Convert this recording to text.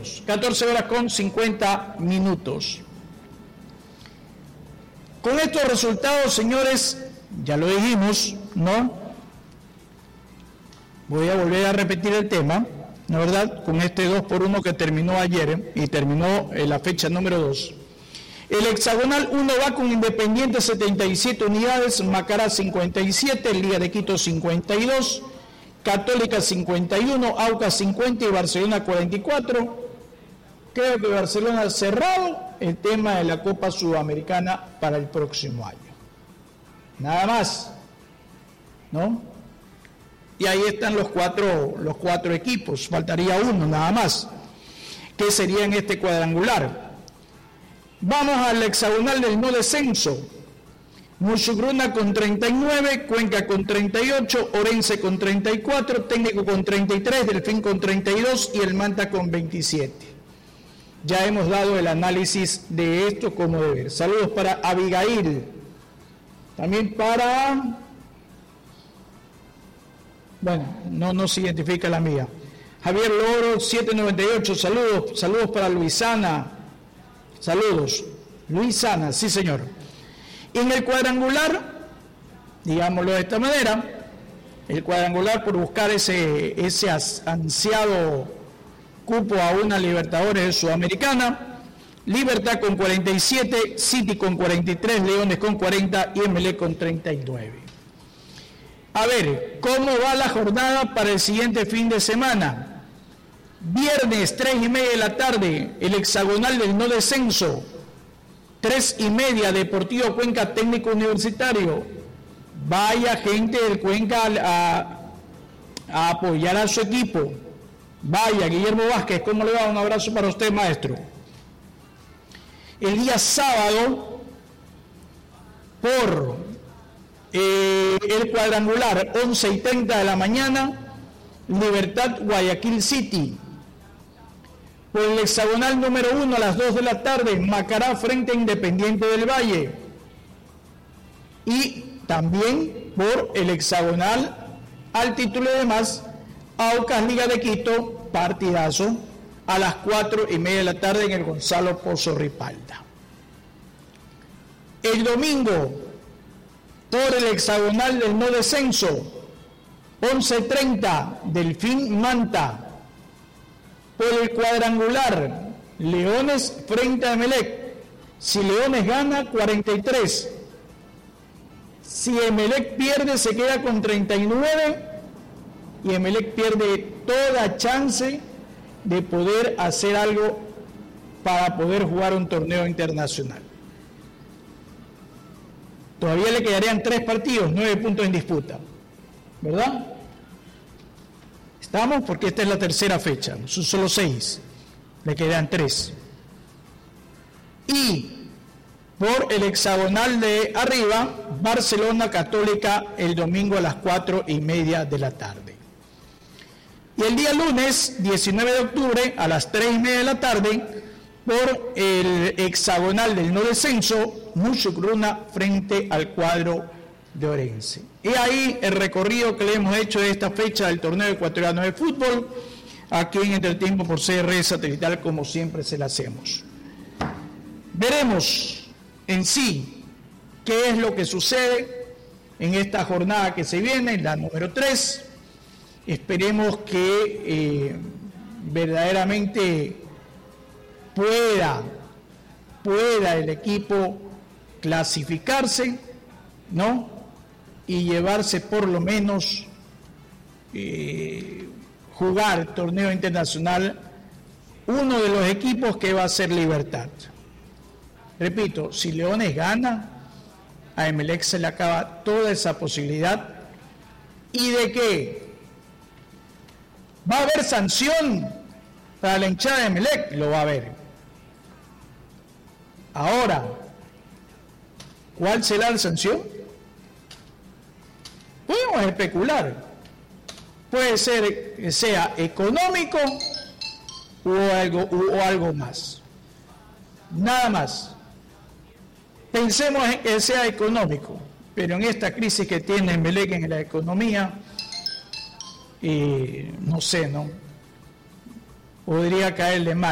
14 horas con 50 minutos. Con estos resultados, señores, ya lo dijimos, ¿no? Voy a volver a repetir el tema, ¿no es verdad? Con este 2-1 que terminó ayer y terminó la fecha número 2. El hexagonal 1 va con Independiente 77 unidades, Macará 57, Liga de Quito 52, Católica 51, Aucas 50 y Barcelona 44. Creo que Barcelona ha cerrado el tema de la Copa Sudamericana para el próximo año. Nada más, ¿no? Y ahí están los cuatro equipos, faltaría uno nada más, que sería en este cuadrangular. Vamos al hexagonal del no descenso. Muchugruna con 39, Cuenca con 38, Orense con 34, Técnico con 33, Delfín con 32 y el Manta con 27. Ya hemos dado el análisis de esto como deber. Saludos para Abigail. También para... Bueno, no se identifica la mía. Javier Loro, 798, saludos para Luisana. Saludos. Luisana, sí señor. En el cuadrangular, digámoslo de esta manera, el cuadrangular por buscar ese ansiado cupo a una Libertadores Sudamericana, Libertad con 47, City con 43, Leones con 40 y Emelec con 39. A ver, ¿cómo va la jornada para el siguiente fin de semana? Viernes, 3:30 de la tarde, el hexagonal del no descenso. 3:30, Deportivo Cuenca Técnico Universitario. Vaya gente del Cuenca a apoyar a su equipo. Vaya, Guillermo Vázquez, ¿cómo le va? Un abrazo para usted, maestro. El día sábado, por el cuadrangular, 11:30 de la mañana, Libertad Guayaquil City. Por el hexagonal número 1 a las 2 de la tarde, Macará frente a Independiente del Valle. Y también por el hexagonal al título de más, Aucas Liga de Quito, partidazo, a las 4:30 de la tarde en el Gonzalo Pozo Ripalda. El domingo, por el hexagonal del no descenso, 11:30, Delfín Manta. Por el cuadrangular, Leones frente a Emelec. Si Leones gana, 43. Si Emelec pierde, se queda con 39. Y Emelec pierde toda chance de poder hacer algo para poder jugar un torneo internacional. Todavía le quedarían 3 partidos, 9 puntos en disputa, ¿verdad? Estamos porque esta es la tercera fecha, son solo 6, le quedan 3. Y por el hexagonal de arriba, Barcelona Católica el domingo a las 4:30 de la tarde. Y el día lunes, 19 de octubre, a las 3:30 de la tarde, por el hexagonal del no descenso, Muchugruna frente al cuadro de Orense. Y ahí el recorrido que le hemos hecho de esta fecha del torneo ecuatoriano de fútbol, aquí en Entretiempo por CR Satelital, como siempre se la hacemos. Veremos en sí qué es lo que sucede en esta jornada que se viene, la número 3. Esperemos que verdaderamente pueda el equipo clasificarse, ¿no? Y llevarse por lo menos jugar el torneo internacional uno de los equipos que va a ser Libertad. Repito, si Leones gana, a Emelec se le acaba toda esa posibilidad. ¿Y de qué? ¿Va a haber sanción para la hinchada de Emelec? Lo va a haber. Ahora, ¿cuál será la sanción? Podemos especular. Puede ser que sea económico o algo más. Nada más. Pensemos en que sea económico, pero en esta crisis que tiene Emelec en la economía, no sé, ¿no? Podría caerle mal.